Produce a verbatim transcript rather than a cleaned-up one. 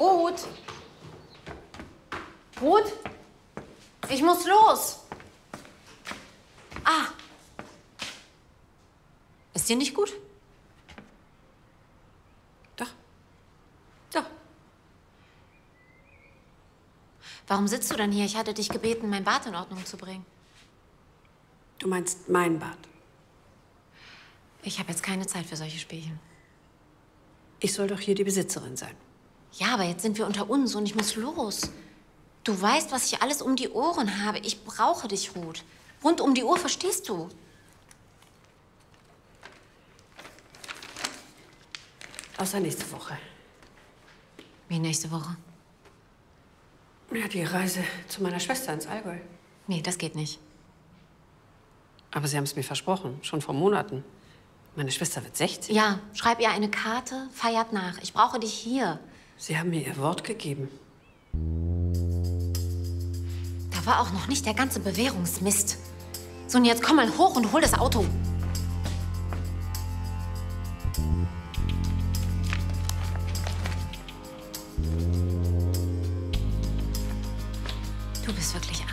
Ruth! Ruth! Ich muss los! Ah! Ist dir nicht gut? Doch. Doch. Warum sitzt du dann hier? Ich hatte dich gebeten, mein Bad in Ordnung zu bringen. Du meinst mein Bad? Ich habe jetzt keine Zeit für solche Spielchen. Ich soll doch hier die Besitzerin sein. Ja, aber jetzt sind wir unter uns und ich muss los. Du weißt, was ich alles um die Ohren habe. Ich brauche dich, Ruth. Rund um die Uhr, verstehst du? Außer nächste Woche. Wie nächste Woche? Ja, die Reise zu meiner Schwester ins Allgäu. Nee, das geht nicht. Aber Sie haben es mir versprochen, schon vor Monaten. Meine Schwester wird sechzehn. Ja, schreib ihr eine Karte, feiert nach. Ich brauche dich hier. Sie haben mir Ihr Wort gegeben. Da war auch noch nicht der ganze Bewährungsmist. So, und jetzt komm mal hoch und hol das Auto. Du bist wirklich